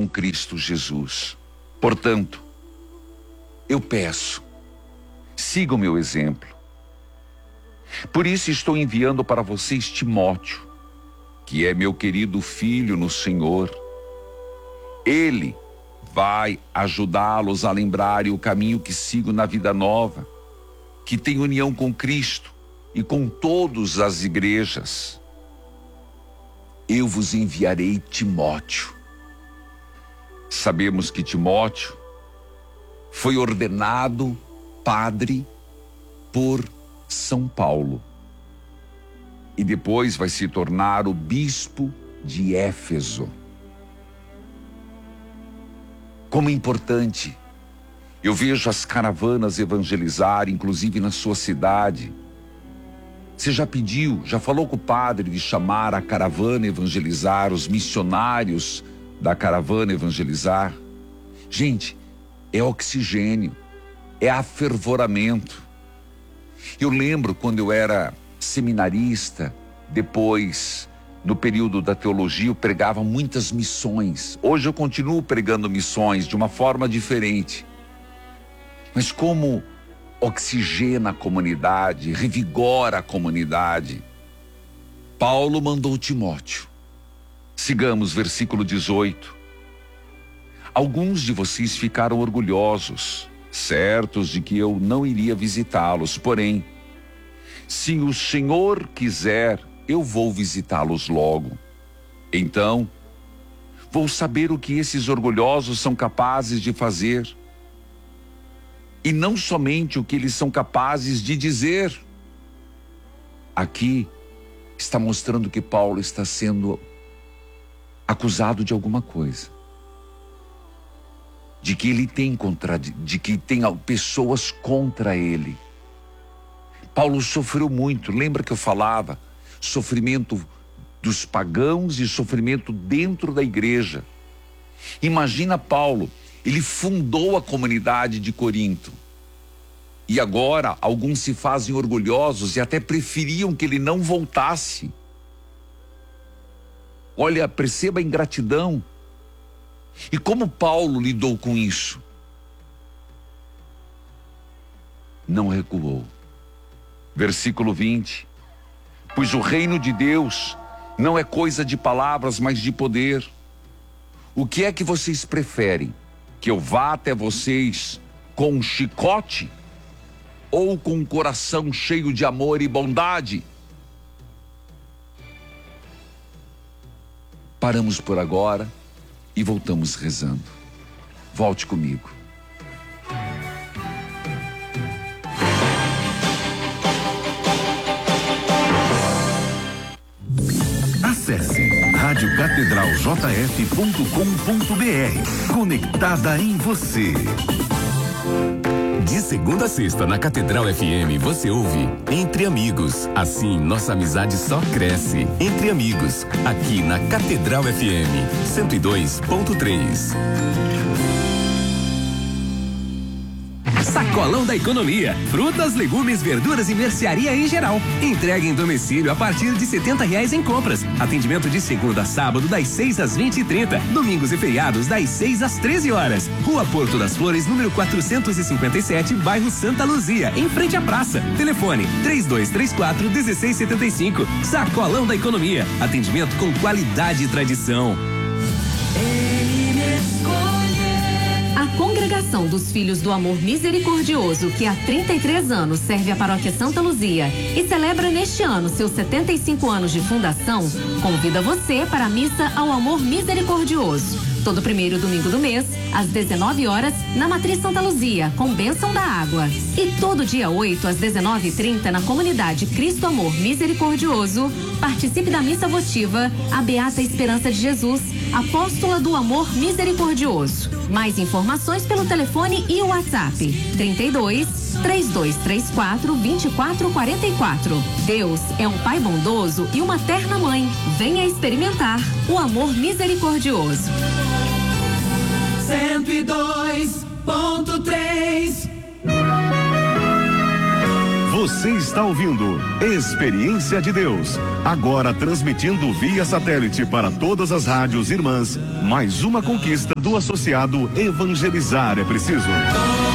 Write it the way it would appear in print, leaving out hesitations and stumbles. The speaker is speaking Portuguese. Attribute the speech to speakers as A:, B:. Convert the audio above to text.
A: com Cristo Jesus. Portanto, eu peço, siga o meu exemplo. Por isso estou enviando para vocês Timóteo, que é meu querido filho no Senhor. Ele vai ajudá-los a lembrarem o caminho que sigo na vida nova, que tem união com Cristo e com todas as igrejas. Eu vos enviarei Timóteo. Sabemos que Timóteo foi ordenado padre por São Paulo e depois vai se tornar o bispo de Éfeso. Como é importante, eu vejo as caravanas evangelizar, inclusive na sua cidade. Você já pediu, já falou com o padre de chamar a caravana evangelizar, os missionários da caravana evangelizar? Gente, é oxigênio, é afervoramento. Eu lembro quando eu era seminarista, depois, no período da teologia, eu pregava muitas missões. Hoje eu continuo pregando missões de uma forma diferente. Mas como oxigena a comunidade, revigora a comunidade. Paulo mandou Timóteo. Sigamos versículo 18. Alguns de vocês ficaram orgulhosos, certos de que eu não iria visitá-los. Porém, se o Senhor quiser, eu vou visitá-los logo. Então, vou saber o que esses orgulhosos são capazes de fazer. E não somente o que eles são capazes de dizer. Aqui está mostrando que Paulo está sendo acusado de alguma coisa. De que ele tem de que tem pessoas contra ele. Paulo sofreu muito. Lembra que eu falava? Sofrimento dos pagãos e sofrimento dentro da igreja. Imagina Paulo, ele fundou a comunidade de Corinto. E agora alguns se fazem orgulhosos e até preferiam que ele não voltasse. Olha, perceba a ingratidão. E como Paulo lidou com isso? Não recuou. Versículo 20. Pois o reino de Deus não é coisa de palavras, mas de poder. O que é que vocês preferem? Que eu vá até vocês com um chicote ou com um coração cheio de amor e bondade? Paramos por agora e voltamos rezando. Volte comigo.
B: Acesse radiocatedraljf.com.br. Conectada em você. De segunda a sexta, na Catedral FM, você ouve Entre Amigos. Assim, nossa amizade só cresce. Entre Amigos, aqui na Catedral FM 102.3.
C: Sacolão da Economia. Frutas, legumes, verduras e mercearia em geral. Entrega em domicílio a partir de R$70 em compras. Atendimento de segunda a sábado das 6 às 20h30. Domingos e feriados das 6 às 13 horas. Rua Porto das Flores, número 457, bairro Santa Luzia, em frente à praça. Telefone 3234-1675. Sacolão da Economia. Atendimento com qualidade e tradição.
D: A Congregação dos Filhos do Amor Misericordioso, que há 33 anos serve a Paróquia Santa Luzia e celebra neste ano seus 75 anos de fundação, convida você para a Missa ao Amor Misericordioso. Todo primeiro domingo do mês, às 19 horas, na Matriz Santa Luzia, com bênção da água. E todo dia 8, às 19h30, na comunidade Cristo Amor Misericordioso, participe da missa votiva A Beata Esperança de Jesus, Apóstola do Amor Misericordioso. Mais informações pelo telefone e o WhatsApp 32-3234-2444. Deus é um Pai bondoso e uma terna mãe. Venha experimentar o amor misericordioso.
E: 102.3.
B: Você está ouvindo Experiência de Deus, agora transmitindo via satélite para todas as rádios irmãs, mais uma conquista
E: do associado, evangelizar é preciso.